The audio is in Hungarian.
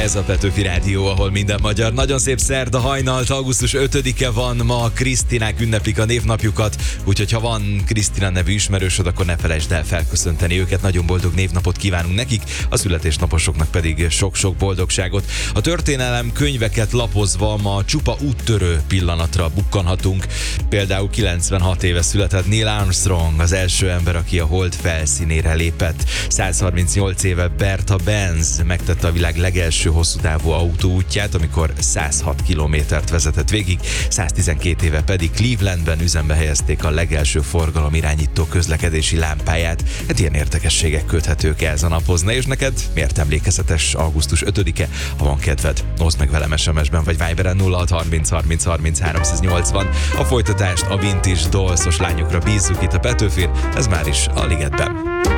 Ez a Petőfi Rádió, ahol minden magyar. Nagyon szép szerda hajnalt, augusztus 5-e van ma, Krisztinák ünneplik a névnapjukat, úgyhogy ha van Krisztina nevű ismerősöd, akkor ne felejtsd el felköszönteni őket. Nagyon boldog névnapot kívánunk nekik, a születésnaposoknak pedig sok-sok boldogságot. A történelem könyveket lapozva ma csupa úttörő pillanatra bukkanhatunk. Például 96 éve született Neil Armstrong, az első ember, aki a hold felszínére lépett. 138 éve Bertha Benz megtette a világ legelső hosszú távú autóútját, amikor 106 kilométert vezetett végig, 112 éve pedig Clevelandben üzembe helyezték a legelső forgalomirányító közlekedési lámpáját. Hát ilyen érdekességek köthetők ehhez a naphoz. Na és neked miért emlékezetes augusztus 5-e? Ha van kedved, oszd meg velem SMS-ben vagy Viberen 0630 30 30 380. A folytatást a Vintage Dolls-os lányokra bízzuk itt a Petőfin, ez már is a Ligetben.